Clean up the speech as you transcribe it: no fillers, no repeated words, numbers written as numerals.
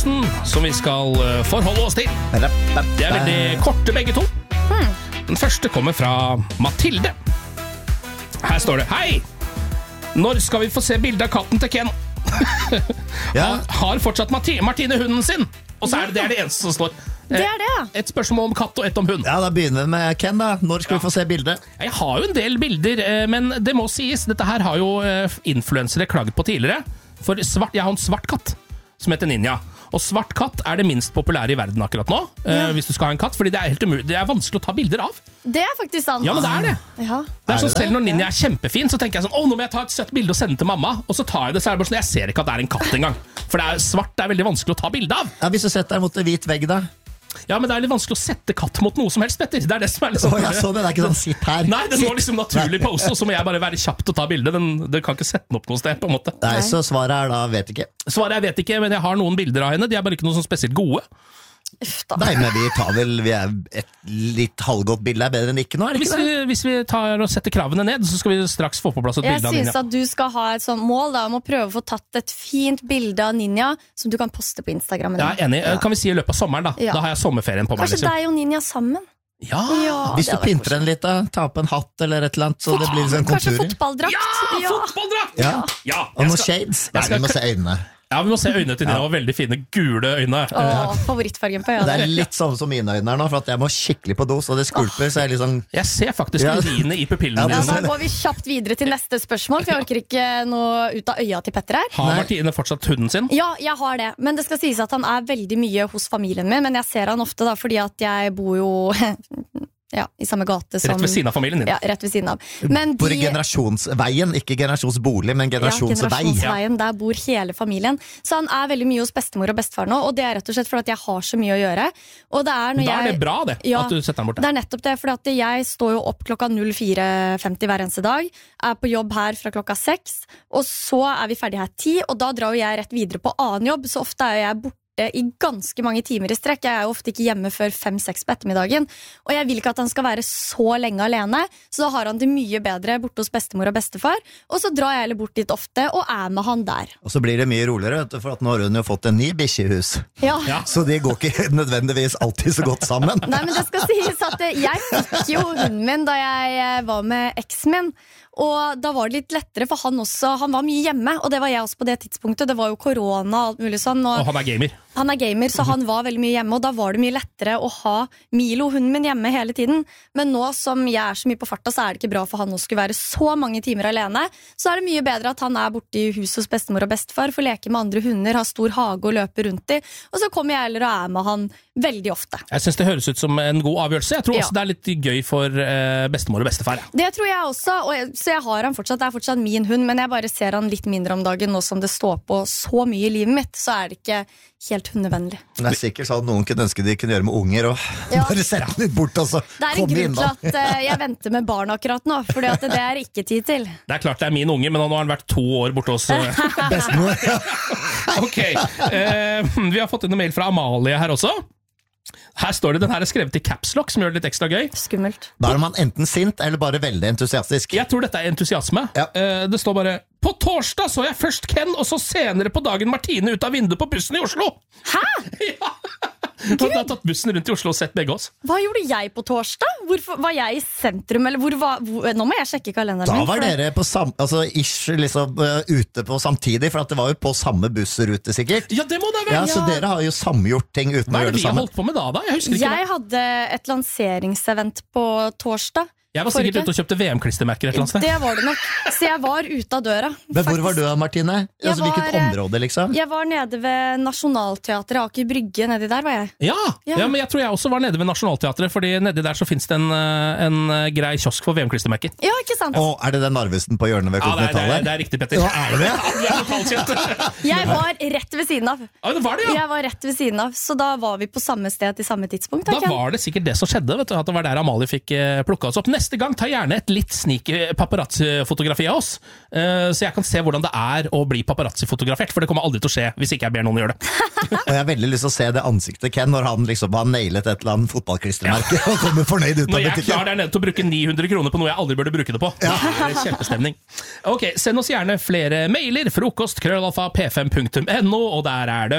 som vi skal forholde oss til. Det veldig korte begge to. Den første kommer fra Mathilde. Her står det: Hei! Når skal vi få se bildet av katten til Ken? Han har fortsatt Martine hunden sin. Og så det det eneste som står. Det det, ja. Et spørsmål om katt og et om hund. Ja, da begynner vi med Ken da. Når skal vi få se bildet? Jeg har jo en del bilder, men det må sies. Dette her har jo influensere klaget på tidligere. For jeg har en svart katt som heter Ninja. Og svart katt det minst populære i verden akkurat nå, hvis du skal ha en katt, fordi det helt umulig. Det vanskelig å ta bilder av. Det faktisk sant. Ja, men det det. Ja. Det sånn, selv når Ninja kjempefin, så tenker jeg sånn, nå må jeg ta et søtt bilde og sende til mamma. Og så tar jeg det, så det bare sånn, jeg ser ikke at det en katt engang. For svart veldig vanskelig å ta bilde av. Ja, hvis du setter deg mot en hvit vegg da? Ja, men det litt vanskelig å sette katt mot noe som helst, Petter. Det det som liksom... jeg så det, det ikke sånn sitt her. Nei, den må liksom naturlig pose, og så må jeg bare være kjapt og ta bildet. Den kan ikke sette den opp noe sted, på en måte. Nei, så svaret da, vet ikke. Svaret jeg vet ikke, men jeg har noen bilder av henne. De bare ikke noe sånn spesielt gode. Nei, men vi et litt halvgodt bilde bedre enn ikke nå, det ikke det? Hvis vi tar og setter kravene ned, så skal vi straks få på plass et bilde av Ninja. Jeg synes at du skal ha et sånt mål da, om å prøve å få tatt et fint bilde av Ninja som du kan poste på Instagram. Ja, enig. Kan vi si i løpet av sommeren da? Da har jeg sommerferien på meg. Kanskje deg og Ninja sammen? Ja, hvis du pynter den litt da, ta på en hatt eller et eller annet, så det blir sånn konturer. Kanskje fotballdrakt? Ja, fotballdrakt! Ja. Og noen shades. Nei, vi må se øynene. Ja, vi må se øynene til Ninja, og veldig fine gule øyne. Favorittfargen på øynene. Det litt sånn som mine øyne nå, for at jeg må skikkelig på dos, og det skulper, så jeg liksom... Jeg ser faktisk urinene i pupillene dine. Da går vi kjapt videre til neste spørsmål, for jeg orker ikke noe ut av øya til Petter her. Har Martine fortsatt hunden sin? Ja, jeg har det, men det skal sies at han veldig mye hos familien min, men jeg ser han ofte da, fordi at jeg bor jo... Ja, i samme gate som... Rett ved siden av familien din. Ja, rett ved siden av. Men bor i generasjonsveien, ikke generasjonsbolig, men generasjonsvei. Ja, generasjonsveien, der bor hele familien. Så han veldig mye hos bestemor og bestefar nå, og det rett og slett fordi at jeg har så mye å gjøre. Og det når da det bra det, at du setter han bort der. Det nettopp det, fordi at jeg står jo opp klokka 04:50 hver eneste dag, på jobb her fra klokka 6, og så vi ferdig her 10, og da drar jo jeg rett videre på annen jobb, så ofte jeg borte i ganske mange timer i strekk. Jeg jo ofte ikke hjemme før 5-6 på ettermiddagen, og jeg vil ikke at han skal være så lenge alene, så da har han det mye bedre borte hos bestemor og bestefar, og så drar jeg heller bort dit ofte og med han der. Og så blir det mye roligere, for at nå har hun jo fått en ny bikkjehus. Ja. Så de går ikke nødvendigvis alltid så godt sammen. Nei, men det skal sies at jeg fikk jo hunden min da jeg var med eksen min, og da var det litt lettere, for han var mye hjemme, og det var jeg også på det tidspunktet. Det var jo korona og alt mulig sånn. Og han gamer. Han gamer, så han var veldig mye hjemme, og da var det mye lettere å ha Milo, hunden min, hjemme hele tiden. Men nå som jeg så mye på farta, så det ikke bra for han å skulle være så mange timer alene. Så det mye bedre at han borte i huset hos bestemor og bestefar, får leke med andre hunder, har stor hage og løpe rundt i, og så kommer jeg heller og med han veldig ofte. Jeg synes det høres ut som en god avgjørelse. Jeg tror også det litt gøy for bestemor og bestefar. Det tror jeg også, så jeg har han fortsatt. Det fortsatt min hund, men jeg bare ser han litt mindre om dagen nå som det står på så mye i livet mitt, så det ikke helt hundevennlig. Det sikkert sånn at noen kunne ønske de kunne gjøre med unger og bare sette den litt bort, og så det en grunn til at jeg venter med barn akkurat nå, for det ikke tid til. Det klart det min unge, men nå har han vært 2 år borte hos bestemor. Ok, vi har fått inn en mail fra Amalie her også. Her står det, den her skrevet i caps lock, som gjør det litt ekstra gøy. Skummelt. Da man enten sint, eller bare veldig entusiastisk. Jeg tror dette entusiasme. Det står bare: på torsdag så jeg først Ken, og så senere på dagen Martine ut av vinduet på bussen i Oslo. Hæ? Ja. Jeg har tatt bussen rundt i Oslo og sett begge oss. Hva gjorde jeg på torsdag? Var jeg i sentrum, eller nå må jeg sjekke kalenderen min. Da var dere på ute på samtidig, for at det var jo på samme bussrute sikkert. Ja, det må det være. Ja, så dere har jo samgjort ting uten å gjøre det sammen. Hva vi holdt på med da? Jeg husker ikke. Jeg hadde et lanseringsevent på torsdag. Jeg var sikkert ute og kjøpte VM-klistermerker et eller annet sted. Det var det nok, så jeg var ute av døra. Men hvor var du da, Martine? Hvilket område, liksom? Jeg var nede ved Nationaltheatret, Aker Brygge, nedi der var jeg. Ja, men jeg tror jeg også var nede ved Nationaltheatret, fordi nedi der så finnes det en grei kiosk for VM-klistermerker. Ja, ikke sant? Og det den Narvesen på hjørnet ved Kontinentalet? Ja, det riktig, Petter. Ja, det? Vi lokalkjent. Jeg var rett ved siden av. Ja, det var det, ja. Jeg var rett ved siden av, så da var vi på samme sted til samme tidspunkt. Da var det sikkert det som skjedde, vet du, at det var der Amalie fikk plukket oss opp. Neste gang, ta gjerne et litt sneaky paparazzi-fotografi av oss, så jeg kan se hvordan det å bli paparazzi-fotografert, for det kommer aldri til å skje hvis ikke jeg ber noen gjøre det. Og jeg har veldig lyst til å se det ansiktet Ken når han liksom har nailet et eller annet fotballklistremerke og kommer fornøyd ut av butikken. Når jeg klarer der nede til å bruke 900 kroner på noe jeg aldri burde bruke det på. Det er kjempestemning. Ok, send oss gjerne flere mailer, frokost, krøllalfa, p5.no, og der det